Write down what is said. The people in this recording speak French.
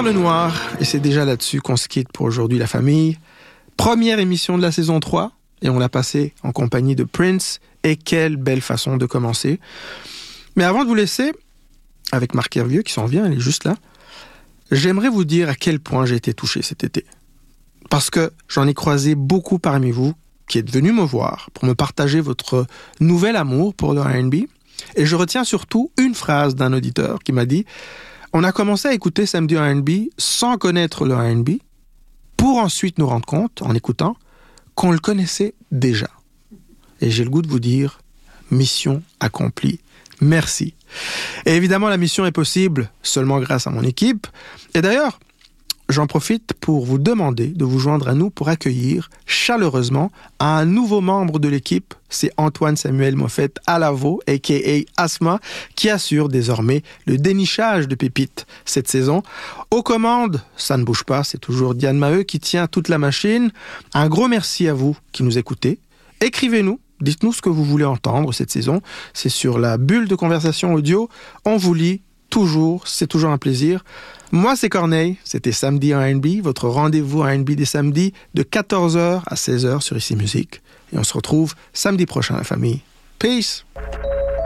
Perle Noire, et c'est déjà là-dessus qu'on se quitte pour aujourd'hui, la famille. Première émission de la saison 3, et on l'a passée en compagnie de Prince, et quelle belle façon de commencer. Mais avant de vous laisser, avec Marc Hervieux qui s'en vient, il est juste là, j'aimerais vous dire à quel point j'ai été touché cet été. Parce que j'en ai croisé beaucoup parmi vous qui êtes venus me voir pour me partager votre nouvel amour pour le R&B. Et je retiens surtout une phrase d'un auditeur qui m'a dit « On a commencé à écouter Samedi R&B sans connaître le R&B, pour ensuite nous rendre compte, en écoutant, qu'on le connaissait déjà. » Et j'ai le goût de vous dire « Mission accomplie. Merci. » Et évidemment, la mission est possible seulement grâce à mon équipe. Et d'ailleurs, j'en profite pour vous demander de vous joindre à nous pour accueillir chaleureusement un nouveau membre de l'équipe. C'est Antoine Samuel Moffett Alavo, a.k.a. Asma, qui assure désormais le dénichage de pépites cette saison. Aux commandes, ça ne bouge pas, c'est toujours Diane Maheu qui tient toute la machine. Un gros merci à vous qui nous écoutez. Écrivez-nous, dites-nous ce que vous voulez entendre cette saison. C'est sur la bulle de conversation audio. On vous lit toujours, c'est toujours un plaisir. Moi, c'est Corneille, c'était Samedi R&B, votre rendez-vous R&B des samedis de 14h à 16h sur Ici Musique. Et on se retrouve samedi prochain, la famille. Peace!